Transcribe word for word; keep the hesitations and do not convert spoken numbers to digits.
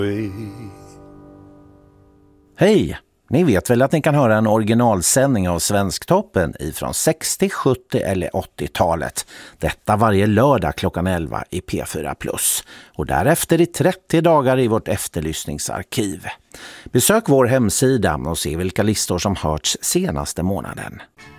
Hej! Ni vet väl att ni kan höra en originalsändning av Svensktoppen ifrån sextio-, sjuttio- eller åttiotalet. Detta varje lördag klockan elva i P fyra plus. Och därefter i trettio dagar i vårt efterlyssningsarkiv. Besök vår hemsida och se vilka listor som hörts senaste månaden.